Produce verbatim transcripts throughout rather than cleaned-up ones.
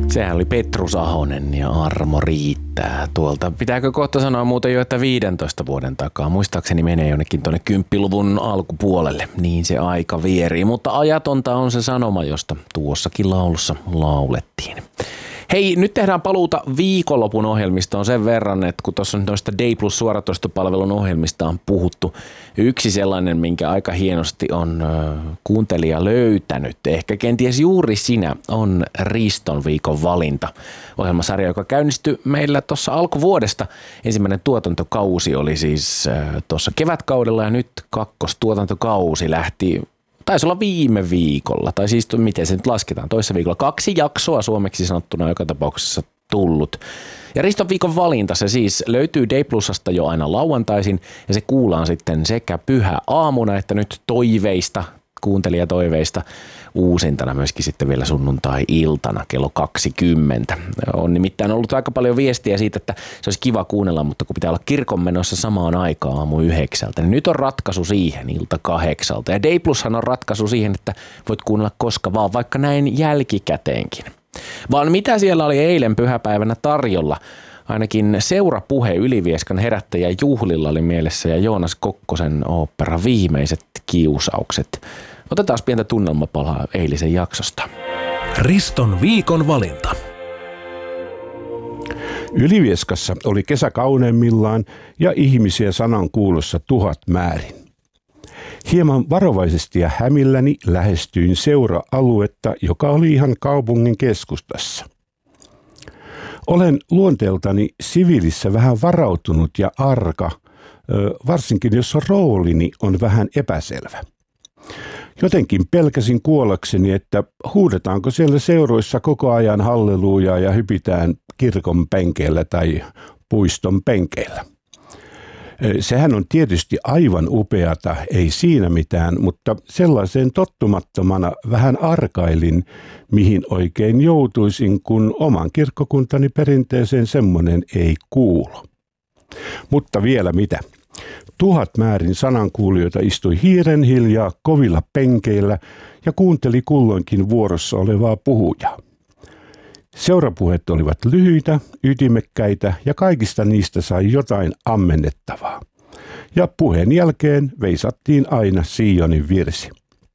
Sehän oli Petrus Ahonen ja Armo riittää tuolta. Pitääkö kohta sanoa muuten jo, että viidentoista vuoden takaa? Muistaakseni menee jonnekin tuonne kymppiluvun alkupuolelle. Niin se aika vierii, mutta ajatonta on se sanoma, josta tuossakin laulussa laulettiin. Hei, nyt tehdään paluuta viikonlopun ohjelmistoon sen verran, että kun tuossa noista Day Plus suoratoistopalvelun ohjelmista on puhuttu, yksi sellainen, minkä aika hienosti on kuuntelija löytänyt, ehkä kenties juuri sinä, on Riston viikon valinta. Ohjelmasarja, joka käynnistyi meillä tuossa alkuvuodesta. Ensimmäinen tuotantokausi oli siis tuossa kevätkaudella ja nyt kakkostuotantokausi lähti. Taisi olla viime viikolla, tai siis miten se nyt lasketaan, toissa viikolla. Kaksi jaksoa suomeksi sanottuna joka tapauksessa tullut. Ja Riston viikon valinta, se siis löytyy Day Plusasta jo aina lauantaisin, ja se kuullaan sitten sekä pyhä aamuna että nyt toiveista, kuuntelijatoiveista, uusintana myöskin sitten vielä sunnuntai-iltana kello kaksikymmentä. On nimittäin ollut aika paljon viestiä siitä, että se olisi kiva kuunnella, mutta kun pitää olla kirkon menossa samaan aikaan aamu yhdeksältä, niin nyt on ratkaisu siihen ilta kahdeksalta. Ja Day Plushan on ratkaisu siihen, että voit kuunnella koska vaan, vaikka näin jälkikäteenkin. Vaan mitä siellä oli eilen pyhäpäivänä tarjolla? Ainakin seurapuhe Ylivieskan herättäjä juhlilla oli mielessä ja Joonas Kokkosen ooppera Viimeiset kiusaukset. Otetaan pientä tunnelmapalaa eilisen jaksosta. Riston viikon valinta. Ylivieskassa oli kesä kauneimmillaan ja ihmisiä sanan kuulossa tuhat määrin. Hieman varovaisesti ja hämilläni lähestyin seura-aluetta, joka oli ihan kaupungin keskustassa. Olen luonteeltani siviilissä vähän varautunut ja arka, varsinkin jos roolini on vähän epäselvä. Jotenkin pelkäsin kuollakseni, että huudetaanko siellä seuroissa koko ajan hallelujaa ja hypitään kirkon penkeillä tai puiston penkeillä. Sehän on tietysti aivan upeata, ei siinä mitään, mutta sellaiseen tottumattomana vähän arkailin, mihin oikein joutuisin, kun oman kirkkokuntani perinteeseen semmoinen ei kuulu. Mutta vielä mitä? Tuhat määrin sanankuulijoita istui hiiren hiljaa kovilla penkeillä ja kuunteli kulloinkin vuorossa olevaa puhujaa. Seurapuheet olivat lyhyitä, ytimekkäitä ja kaikista niistä sai jotain ammennettavaa. Ja puheen jälkeen veisattiin aina Sionin virsi.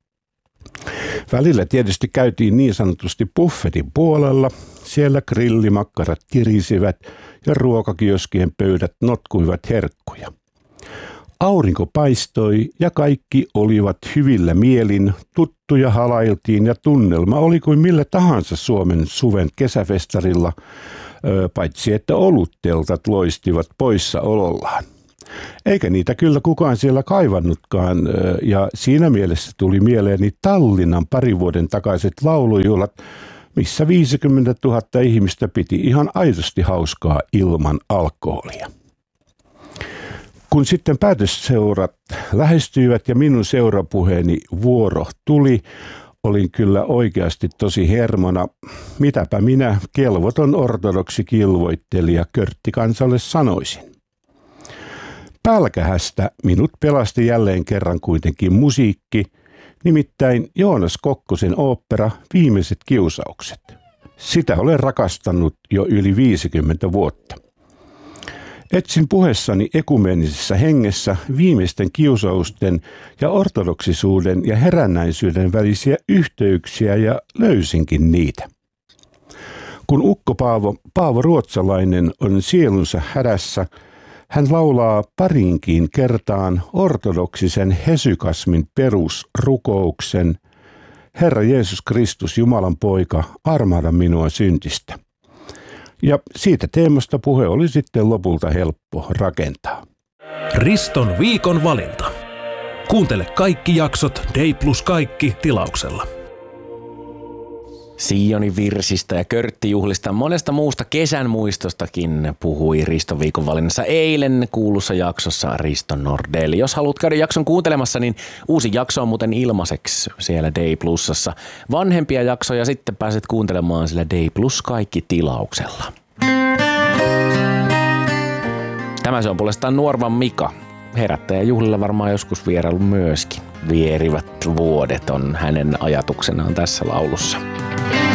Välillä tietysti käytiin niin sanotusti buffetin puolella. Siellä grillimakkarat kirisivät ja ruokakioskien pöydät notkuivat herkkuja. Aurinko paistoi ja kaikki olivat hyvillä mielin, tuttuja halailtiin ja tunnelma oli kuin millä tahansa Suomen suven kesäfestarilla, paitsi että olutteltat loistivat poissaolollaan. Eikä niitä kyllä kukaan siellä kaivannutkaan ja siinä mielessä tuli mieleeni Tallinnan pari vuoden takaiset laulujuhlat, missä viisikymmentätuhatta ihmistä piti ihan aidosti hauskaa ilman alkoholia. Kun sitten päätösseurat lähestyivät ja minun seurapuheeni vuoro tuli, olin kyllä oikeasti tosi hermona. Mitäpä minä, kelvoton ortodoksi kilvoittelija Körtti kansalle sanoisin. Pälkähästä minut pelasti jälleen kerran kuitenkin musiikki, nimittäin Joonas Kokkosen ooppera Viimeiset kiusaukset. Sitä olen rakastanut jo yli viisikymmentä vuotta. Etsin puheessani ekumeenisessä hengessä viimeisten kiusausten ja ortodoksisuuden ja herännäisyyden välisiä yhteyksiä ja löysinkin niitä. Kun ukko Paavo, Paavo Ruotsalainen on sielunsa hädässä, hän laulaa pariinkin kertaan ortodoksisen hesykasmin perusrukouksen: Herra Jeesus Kristus, Jumalan poika, armahda minua syntistä. Ja siitä teemasta puhe oli sitten lopulta helppo rakentaa. Riston viikon valinta. Kuuntele kaikki jaksot Day Plus kaikki tilauksella. Sionin virsistä ja Körtti-juhlista, monesta muusta kesän muistostakin puhui Riston viikon valinnassa eilen kuulussa jaksossa Risto Nordell. Jos haluat käydä jakson kuuntelemassa, niin uusi jakso on muuten ilmaiseksi siellä Day Plusassa. Vanhempia jaksoja sitten pääset kuuntelemaan sillä Day Plus kaikki tilauksella. Tämä se on puolestaan Nuorvan Mika. Herättäjäjuhlilla varmaan joskus vierailu myöskin. Vierivät vuodet on hänen ajatuksenaan tässä laulussa.